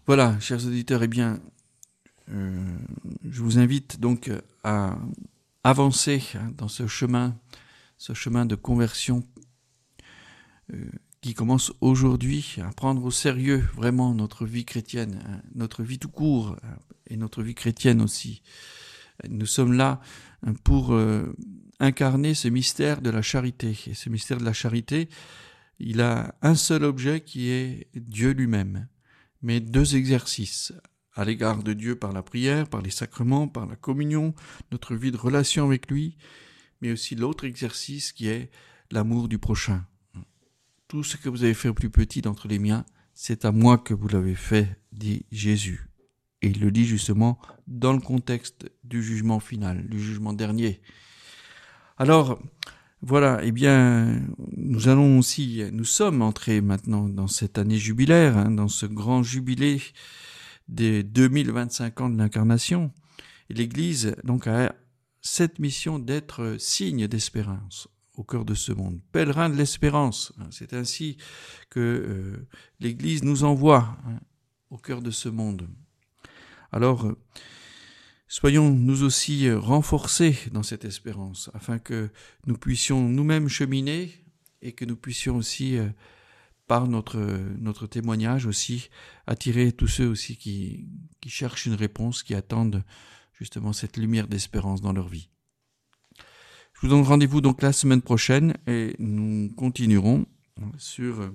Voilà, chers auditeurs, eh bien, je vous invite donc à avancer dans ce chemin de conversion qui commence aujourd'hui, à prendre au sérieux vraiment notre vie chrétienne, notre vie tout court et notre vie chrétienne aussi. Nous sommes là pour incarner ce mystère de la charité. Et ce mystère de la charité, il a un seul objet qui est Dieu lui-même, mais deux exercices à l'égard de Dieu par la prière, par les sacrements, par la communion, notre vie de relation avec lui, mais aussi l'autre exercice qui est l'amour du prochain. Tout ce que vous avez fait au plus petit d'entre les miens, c'est à moi que vous l'avez fait, dit Jésus. Et il le dit justement dans le contexte du jugement final, du jugement dernier. Alors, voilà, eh bien, nous sommes entrés maintenant dans cette année jubilaire, dans ce grand jubilé des 2025 ans de l'incarnation. Et l'Église, donc, a cette mission d'être signe d'espérance au cœur de ce monde, pèlerin de l'espérance. C'est ainsi que l'Église nous envoie au cœur de ce monde. Alors, soyons nous aussi renforcés dans cette espérance, afin que nous puissions nous-mêmes cheminer et que nous puissions aussi, par notre témoignage aussi, attirer tous ceux aussi qui cherchent une réponse, qui attendent justement cette lumière d'espérance dans leur vie. Je vous donne rendez-vous donc la semaine prochaine et nous continuerons sur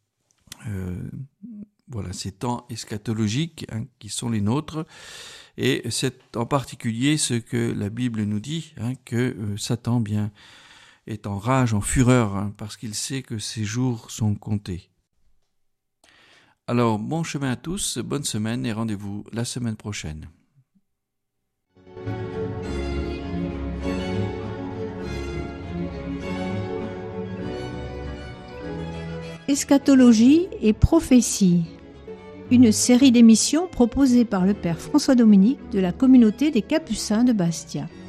ces temps eschatologiques qui sont les nôtres. Et c'est en particulier ce que la Bible nous dit, que Satan est en rage, en fureur, parce qu'il sait que ses jours sont comptés. Alors, bon chemin à tous, bonne semaine et rendez-vous la semaine prochaine. Eschatologie et prophétie, une série d'émissions proposée par le Père François Dominique de la communauté des Capucins de Bastia.